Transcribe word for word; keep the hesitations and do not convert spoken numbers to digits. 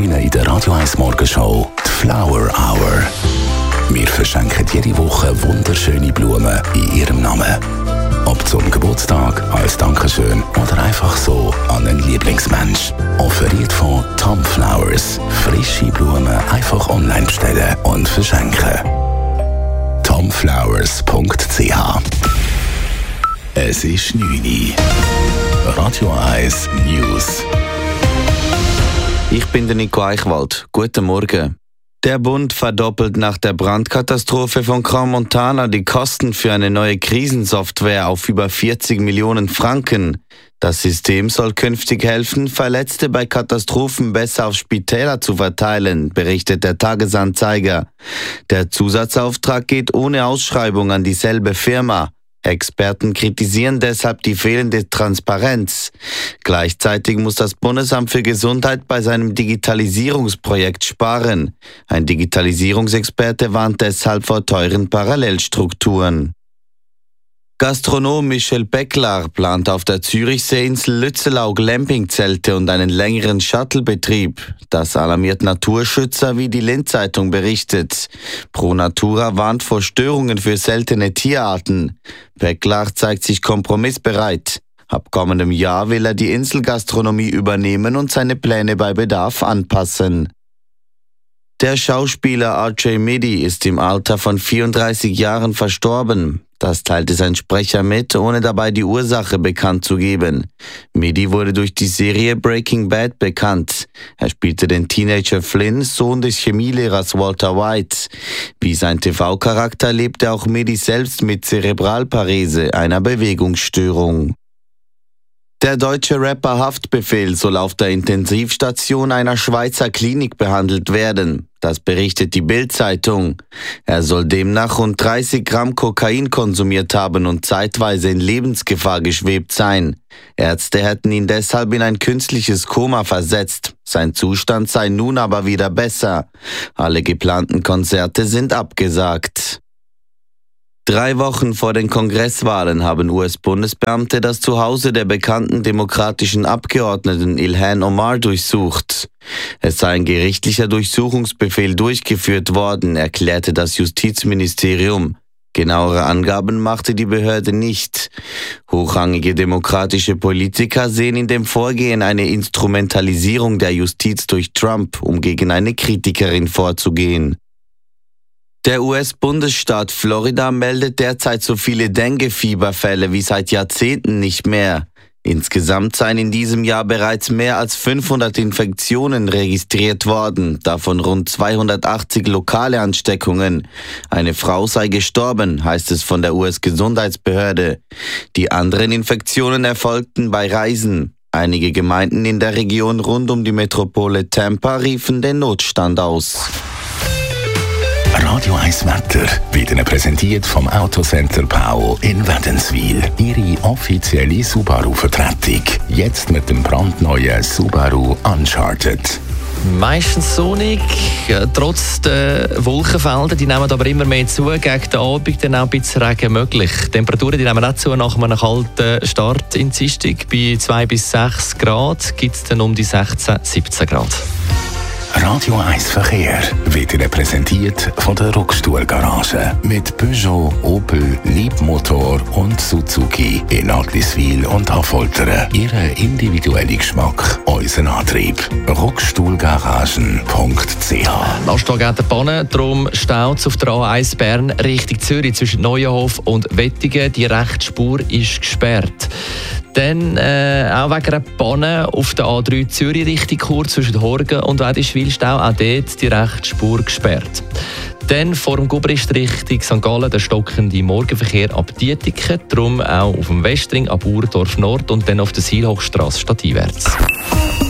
Ihnen in der Radio eins Morgenshow die Flower Hour. Wir verschenken jede Woche wunderschöne Blumen in Ihrem Namen. Ob zum Geburtstag, als Dankeschön oder einfach so an einen Lieblingsmensch. Offeriert von Tom Flowers. Frische Blumen einfach online bestellen und verschenken. tom flowers punkt c h. Es ist neun Uhr. Radio eins News. Ich bin der Nico Eichwald. Guten Morgen. Der Bund verdoppelt nach der Brandkatastrophe von Crans-Montana die Kosten für eine neue Krisensoftware auf über vierzig Millionen Franken. Das System soll künftig helfen, Verletzte bei Katastrophen besser auf Spitäler zu verteilen, berichtet der Tagesanzeiger. Der Zusatzauftrag geht ohne Ausschreibung an dieselbe Firma. Experten kritisieren deshalb die fehlende Transparenz. Gleichzeitig muss das Bundesamt für Gesundheit bei seinem Digitalisierungsprojekt sparen. Ein Digitalisierungsexperte warnt deshalb vor teuren Parallelstrukturen. Gastronom Michel Becklar plant auf der Zürichseeinsel Lützelau Glampingzelte und einen längeren Shuttlebetrieb. Das alarmiert Naturschützer, wie die Linz-Zeitung berichtet. Pro Natura warnt vor Störungen für seltene Tierarten. Becklar zeigt sich kompromissbereit. Ab kommendem Jahr will er die Inselgastronomie übernehmen und seine Pläne bei Bedarf anpassen. Der Schauspieler R J Middy ist im Alter von vierunddreißig Jahren verstorben. Das teilte sein Sprecher mit, ohne dabei die Ursache bekannt zu geben. Middy wurde durch die Serie Breaking Bad bekannt. Er spielte den Teenager Flynn, Sohn des Chemielehrers Walter White. Wie sein T V-Charakter lebte auch Middy selbst mit Zerebralparese, einer Bewegungsstörung. Der deutsche Rapper Haftbefehl soll auf der Intensivstation einer Schweizer Klinik behandelt werden. Das berichtet die Bild-Zeitung. Er soll demnach rund dreißig Gramm Kokain konsumiert haben und zeitweise in Lebensgefahr geschwebt sein. Ärzte hätten ihn deshalb in ein künstliches Koma versetzt. Sein Zustand sei nun aber wieder besser. Alle geplanten Konzerte sind abgesagt. Drei Wochen vor den Kongresswahlen haben U S-Bundesbeamte das Zuhause der bekannten demokratischen Abgeordneten Ilhan Omar durchsucht. Es sei ein gerichtlicher Durchsuchungsbefehl durchgeführt worden, erklärte das Justizministerium. Genauere Angaben machte die Behörde nicht. Hochrangige demokratische Politiker sehen in dem Vorgehen eine Instrumentalisierung der Justiz durch Trump, um gegen eine Kritikerin vorzugehen. Der U S-Bundesstaat Florida meldet derzeit so viele Dengue-Fieberfälle wie seit Jahrzehnten nicht mehr. Insgesamt seien in diesem Jahr bereits mehr als fünfhundert Infektionen registriert worden, davon rund zweihundertachtzig lokale Ansteckungen. Eine Frau sei gestorben, heißt es von der U S-Gesundheitsbehörde. Die anderen Infektionen erfolgten bei Reisen. Einige Gemeinden in der Region rund um die Metropole Tampa riefen den Notstand aus. Radio eins Wetter wird Ihnen präsentiert vom Autocenter Pau in Wädenswil. Ihre offizielle Subaru-Vertretung. Jetzt mit dem brandneuen Subaru Uncharted. Meistens sonnig, trotz der Wolkenfelder, die nehmen aber immer mehr zu. Gegen den Abend dann auch ein bisschen Regen möglich. Die Temperaturen die nehmen auch zu nach einem kalten Start in Dienstag. Bei zwei bis sechs Grad gibt es dann um die sechzehn, siebzehn Grad. Radio eins Verkehr wird Ihnen präsentiert von der Rockstuhl-Garage. Mit Peugeot, Opel, Leapmotor und Suzuki in Agliswil und Affoltern. Ihren individuellen Geschmack, unseren Antrieb. rockstuhlgaragen punkt c h. Lastwagen hat eine Panne, darum staut es auf der A eins Bern Richtung Zürich zwischen Neuenhof und Wettingen. Die Rechtsspur ist gesperrt. Dann äh, auch wegen einer Panne auf der A drei Zürich Richtung Chur zwischen Horgen und Wädischwil-Stau, auch dort die Rechtsspur gesperrt. Dann vor dem Gubrist Richtung Sankt Gallen der stockende Morgenverkehr ab Dietiken, darum auch auf dem Westring ab Urdorf Nord und dann auf der Seilhochstrasse stadteinwärts.